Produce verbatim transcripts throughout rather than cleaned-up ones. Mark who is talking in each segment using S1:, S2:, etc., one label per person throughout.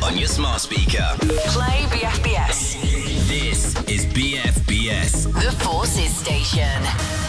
S1: on your smart speaker.
S2: Play B F B S.
S1: This is B F B S.
S2: The Forces Station.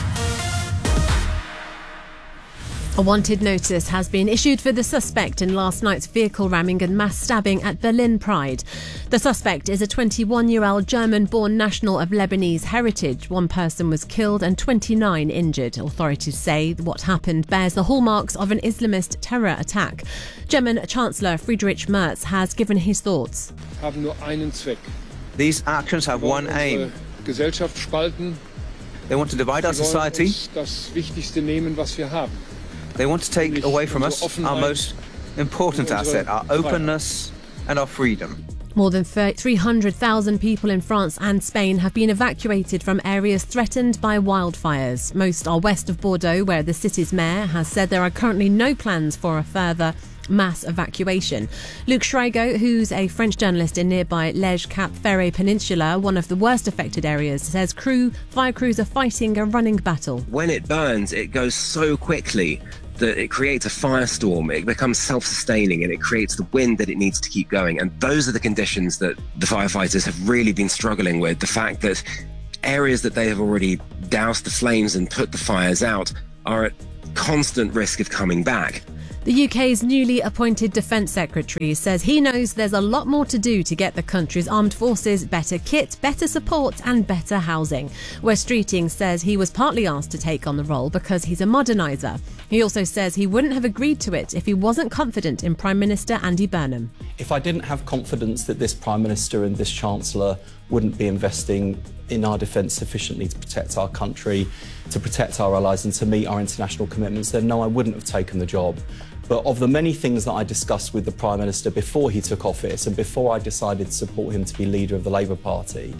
S3: A wanted notice has been issued for the suspect in last night's vehicle ramming and mass stabbing at Berlin Pride. The suspect is a twenty-one-year-old German-born national of Lebanese heritage. One person was killed and twenty-nine injured. Authorities say what happened bears the hallmarks of an Islamist terror attack. German Chancellor Friedrich Merz has given his thoughts.
S4: Haben nur einen Zweck.
S5: These actions have one aim.
S4: Gesellschaft spalten.
S5: They want to divide our society.
S4: Das Wichtigste nehmen, was wir haben.
S5: They want to take away from us our most important asset, our openness and our freedom.
S3: More than three hundred thousand people in France and Spain have been evacuated from areas threatened by wildfires. Most are west of Bordeaux, where the city's mayor has said there are currently no plans for a further mass evacuation. Luc Schreigo, who's a French journalist in nearby Lège Cap Ferret Peninsula, one of the worst affected areas, says crew fire crews are fighting a running battle.
S6: When it burns, it goes so quickly that it creates a firestorm. It becomes self-sustaining and it creates the wind that it needs to keep going. And those are the conditions that the firefighters have really been struggling with. The fact that areas that they have already doused the flames and put the fires out are at constant risk of coming back.
S3: The U K's newly appointed Defence Secretary says he knows there's a lot more to do to get the country's armed forces better kit, better support and better housing. Wes Streeting says he was partly asked to take on the role because he's a moderniser. He also says he wouldn't have agreed to it if he wasn't confident in Prime Minister Andy Burnham.
S7: If I didn't have confidence that this Prime Minister and this Chancellor wouldn't be investing in our defence sufficiently to protect our country, to protect our allies and to meet our international commitments, then no, I wouldn't have taken the job. But of the many things that I discussed with the Prime Minister before he took office and before I decided to support him to be leader of the Labour Party,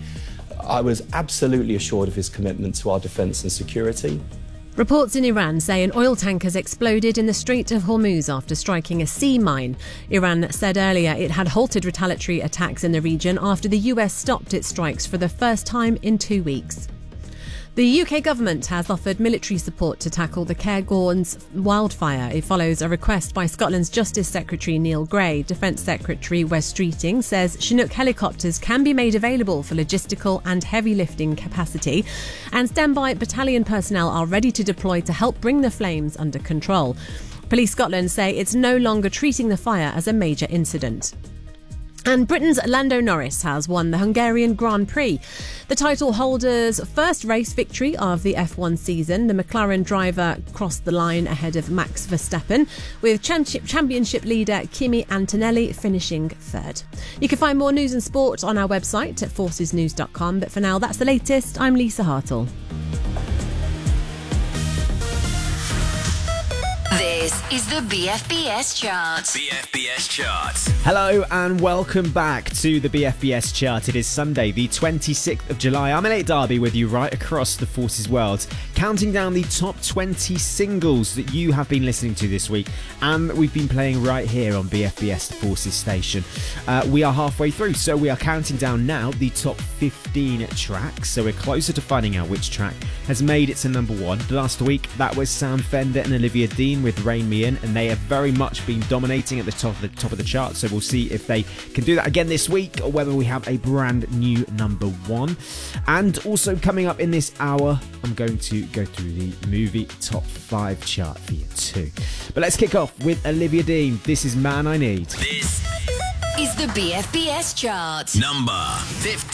S7: I was absolutely assured of his commitment to our defence and security.
S3: Reports in Iran say an oil tanker has exploded in the Strait of Hormuz after striking a sea mine. Iran said earlier it had halted retaliatory attacks in the region after the U S stopped its strikes for the first time in two weeks. The U K government has offered military support to tackle the Cairngorms wildfire. It follows a request by Scotland's Justice Secretary Neil Gray. Defence Secretary Wes Streeting says Chinook helicopters can be made available for logistical and heavy lifting capacity, and standby battalion personnel are ready to deploy to help bring the flames under control. Police Scotland say it's no longer treating the fire as a major incident. And Britain's Lando Norris has won the Hungarian Grand Prix. The title holder's first race victory of the F one season. The McLaren driver crossed the line ahead of Max Verstappen, with championship leader Kimi Antonelli finishing third. You can find more news and sport on our website at forces news dot com. But for now, that's the latest. I'm Lisa Hartle.
S2: This is the B F B S chart.
S1: B F B S chart.
S8: Hello and welcome back to the B F B S chart. It is Sunday, the twenty-sixth of July. I'm Elliot Darby with you right across the Forces world, counting down the top twenty singles that you have been listening to this week and we've been playing right here on B F B S, the Forces station. Uh, we are halfway through, so we are counting down now the top fifteen tracks. So we're closer to finding out which track has made it to number one. Last week, that was Sam Fender and Olivia Dean with Rain Me In, and they have very much been dominating at the top of the top of the chart. So we'll see if they can do that again this week, or whether we have a brand new number one. And also coming up in this hour, I'm going to go through the movie top five chart for you too. But let's kick off with Olivia Dean. This is Man I Need.
S1: This
S2: is the B F B S chart.
S1: number fifty.